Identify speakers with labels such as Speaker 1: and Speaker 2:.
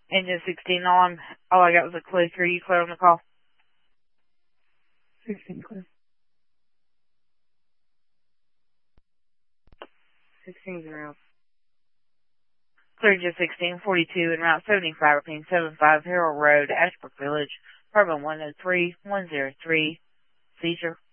Speaker 1: Engine 16, all I got was a clue. Are you clear on the call?
Speaker 2: 16 clear.
Speaker 1: 16's en route. Clear Engine 16, 42 en route 75, repeating 75 Harold Road, Ashbrook Village, apartment 103, 103, seizure.